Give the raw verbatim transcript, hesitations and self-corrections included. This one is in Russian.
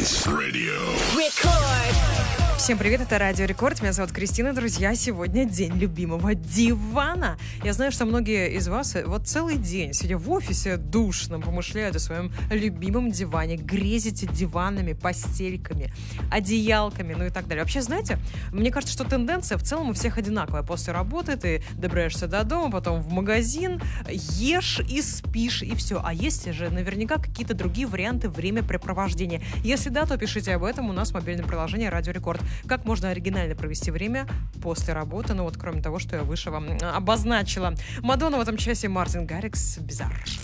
Dance Radio. Record. Всем привет, это Радио Рекорд. Меня зовут Кристина, друзья. Сегодня день любимого дивана. Я знаю, что многие из вас вот целый день, сидя в офисе душном, помышляют о своем любимом диване, грезите диванами, постельками, одеялками, ну и так далее. Вообще, знаете, мне кажется, что тенденция в целом у всех одинаковая. После работы ты добираешься до дома, потом в магазин, ешь и спишь, и все. А есть же наверняка какие-то другие варианты времяпрепровождения. Если да, то пишите об этом у нас в мобильном приложении Радио Рекорд. Как можно оригинально провести время после работы, ну вот кроме того, что я выше вам обозначила. Мадонна в этом часе, Мартин Гаррикс, Bizarre.